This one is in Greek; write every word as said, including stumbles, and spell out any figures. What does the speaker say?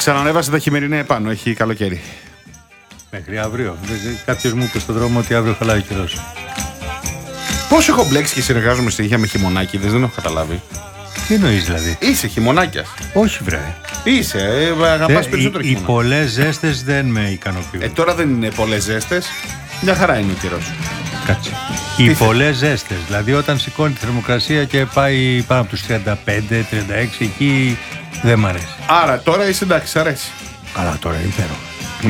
Ξανανέβασε τα χειμερινά επάνω, έχει καλοκαίρι. Μέχρι αύριο. Κάποιος μου είπε στον δρόμο ότι αύριο χαλάει ο καιρός. Πώς έχω μπλέξει και συνεργάζομαι συνέχεια με χειμωνάκηδες, δεν έχω καταλάβει. Τι εννοείς δηλαδή? Είσαι χειμωνάκιας. Όχι, βρε. Είσαι, ε, αγαπάς Δε, περισσότερο οι, χειμώνα. οι πολλές ζέστες δεν με ικανοποιούν. Ε, τώρα δεν είναι πολλές ζέστες. Μια χαρά είναι ο καιρός. Κάτσε. Οι πολλές ζέστες, δηλαδή όταν σηκώνει τη θερμοκρασία και πάει πάνω από τους τριάντα πέντε τριάντα έξι, εκεί δεν μ' αρέσει. Άρα τώρα είσαι εντάξει, σ' αρέσει. Αλλά τώρα είναι υπέροχο.